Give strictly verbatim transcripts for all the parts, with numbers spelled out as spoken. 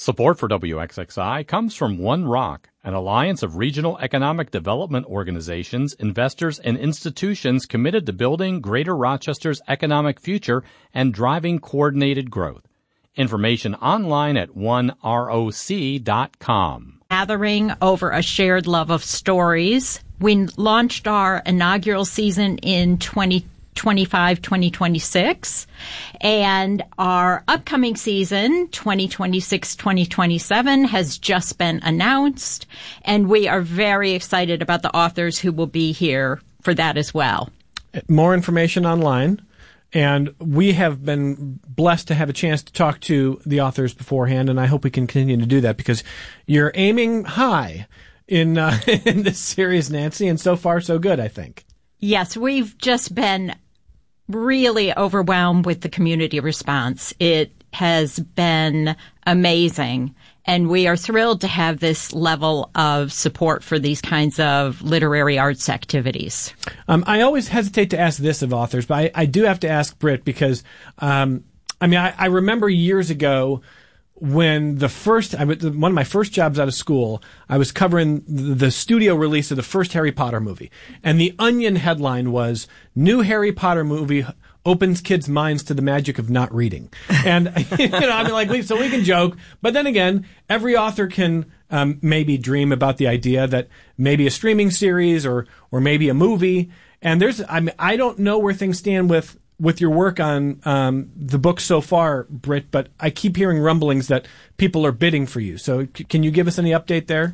Support for W X X I comes from One Rock, an alliance of regional economic development organizations, investors, and institutions committed to building Greater Rochester's economic future and driving coordinated growth. Information online at one roc dot com. Gathering over a shared love of stories. We launched our inaugural season in twenty twenty-five twenty twenty-six, and our upcoming season twenty twenty-six twenty twenty-seven has just been announced, and we are very excited about the authors who will be here for that as well. More information online, and we have been blessed to have a chance to talk to the authors beforehand, and I hope we can continue to do that because you're aiming high in uh, in this series, Nancy, and so far so good, I think. Yes, we've just been really overwhelmed with the community response. It has been amazing, and we are thrilled to have this level of support for these kinds of literary arts activities. Um, I always hesitate to ask this of authors, but I, I do have to ask Britt because, um, I mean, I, I remember years ago when the first, I, one of my first jobs out of school, I was covering the studio release of the first Harry Potter movie. And the Onion headline was, "New Harry Potter movie opens kids' minds to the magic of not reading." And, you know, I mean, like, we, so we can joke. But then again, every author can um, maybe dream about the idea that maybe a streaming series or, or maybe a movie. And there's, I mean, I don't know where things stand with with your work on um, the book so far, Britt, but I keep hearing rumblings that people are bidding for you. So c- can you give us any update there?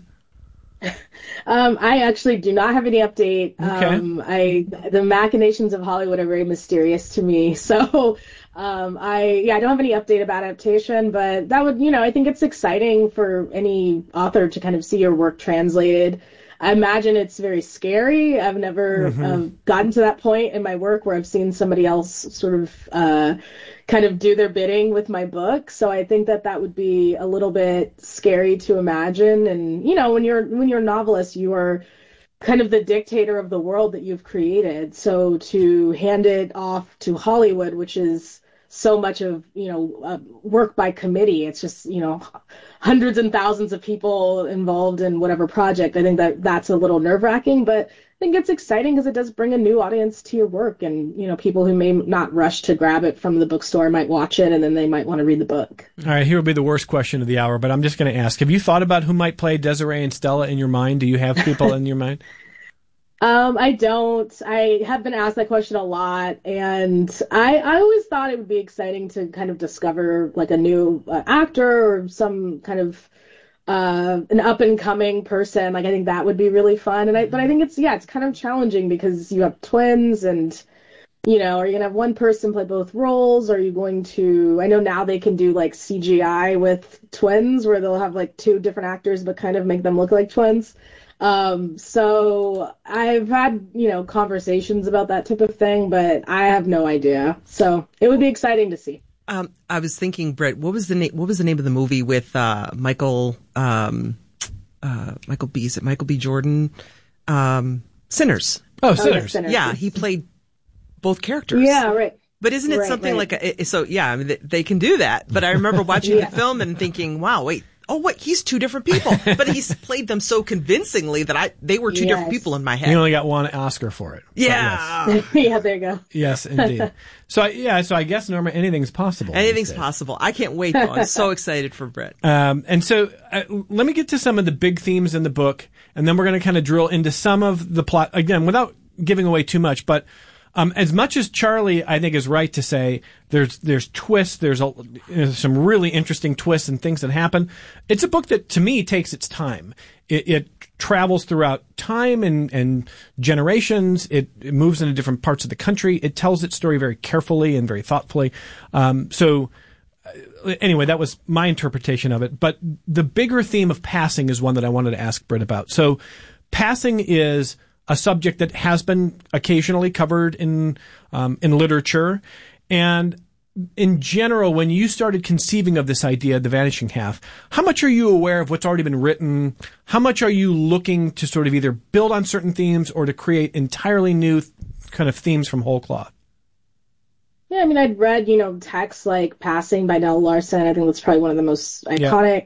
Um, I actually do not have any update. Okay. Um, I the machinations of Hollywood are very mysterious to me. So um, I yeah I don't have any update about adaptation, but that would, you know, I think it's exciting for any author to kind of see your work translated. I imagine it's very scary. I've never mm-hmm. um, gotten to that point in my work where I've seen somebody else sort of uh, kind of do their bidding with my book. So I think that that would be a little bit scary to imagine. And, you know, when you're when you're a novelist, you are kind of the dictator of the world that you've created. So to hand it off to Hollywood, which is so much of, you know, uh, work by committee. It's just, you know, hundreds and thousands of people involved in whatever project. I think that that's a little nerve-wracking, but I think it's exciting because it does bring a new audience to your work. And, you know, people who may not rush to grab it from the bookstore might watch it and then they might want to read the book. All right, here will be the worst question of the hour, but I'm just going to ask. Have you thought about who might play Desiree and Stella in your mind? Do you have people in your mind? Um, I don't. I have been asked that question a lot, and I, I always thought it would be exciting to kind of discover like a new uh, actor or some kind of uh, an up and coming person. Like I think that would be really fun. And I, but I think it's yeah, it's kind of challenging because you have twins, and you know, are you gonna have one person play both roles? Are you going to? I know now they can do like C G I with twins, where they'll have like two different actors but kind of make them look like twins. Um, so I've had, you know, conversations about that type of thing, but I have no idea. So it would be exciting to see. Um, I was thinking, Brett, what was the name, what was the name of the movie with, uh, Michael, um, uh, Michael B, is it Michael B. Jordan? Um, Sinners. Oh, Oh, Sinners. Sinners. Yeah, he played both characters. Yeah, right. But isn't it Right, something right. like a, so, yeah, I mean, they, they can do that. But I remember watching Yeah. the film and thinking, wow, wait. Oh, wait, he's two different people. But he's played them so convincingly that I they were two Yes. different people in my head. You only got one Oscar for it. So, yeah. yes. Yeah, there you go. Yes, indeed. So, yeah, so I guess, Norma, anything's possible. Anything's these days. possible. I can't wait, though. I'm so excited for Brett. Um, and so uh, let me get to some of the big themes in the book, and then we're going to kind of drill into some of the plot, again, without giving away too much, but Um, as much as Charlie, I think, is right to say there's there's twists, there's, a, there's some really interesting twists and things that happen. It's a book that, to me, takes its time. It, it travels throughout time and, and generations. It, it moves into different parts of the country. It tells its story very carefully and very thoughtfully. Um, so uh, anyway, that was my interpretation of it. But the bigger theme of passing is one that I wanted to ask Britt about. So passing is a subject that has been occasionally covered in um, in literature. And in general, when you started conceiving of this idea, The Vanishing Half, how much are you aware of what's already been written? How much are you looking to sort of either build on certain themes or to create entirely new th- kind of themes from whole cloth? Yeah, I mean, I'd read, you know, texts like Passing by Nell Larson. I think that's probably one of the most iconic